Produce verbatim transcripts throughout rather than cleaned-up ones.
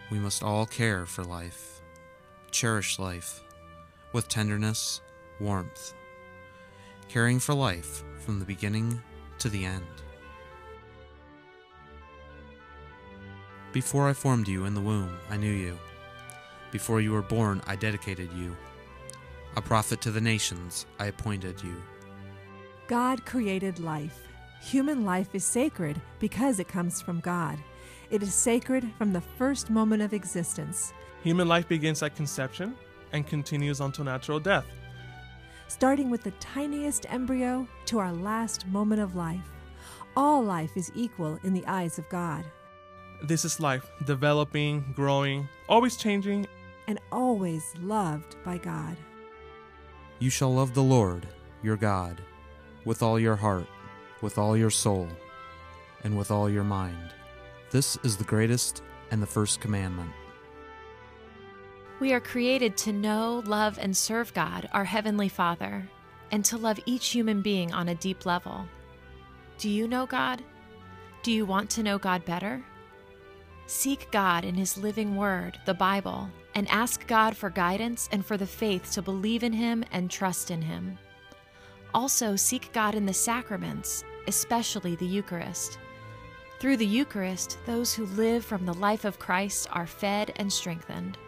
We must all care for life, cherish life, with tenderness, warmth, caring for life from the beginning to the end. Before I formed you in the womb, I knew you. Before you were born, I dedicated you. A prophet to the nations, I appointed you. God created life. Human life is sacred because it comes from God. It is sacred from the first moment of existence. Human life begins at conception and continues until natural death. Starting with the tiniest embryo to our last moment of life, all life is equal in the eyes of God. This is life, developing, growing, always changing, and always loved by God. You shall love the Lord, your God, with all your heart, with all your soul, and with all your mind. This is the greatest and the first commandment. We are created to know, love, and serve God, our Heavenly Father, and to love each human being on a deep level. Do you know God? Do you want to know God better? Seek God in His living Word, the Bible, and ask God for guidance and for the faith to believe in Him and trust in Him. Also, seek God in the sacraments, especially the Eucharist. Through the Eucharist, those who live from the life of Christ are fed and strengthened.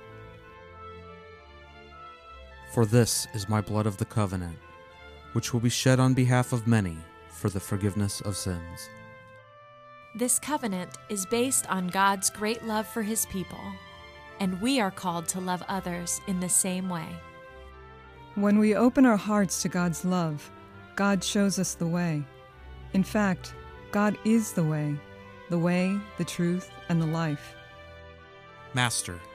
For this is my blood of the covenant, which will be shed on behalf of many for the forgiveness of sins. This covenant is based on God's great love for His people, and we are called to love others in the same way. When we open our hearts to God's love, God shows us the way. In fact, God is the way, the way, the truth, and the life. Master,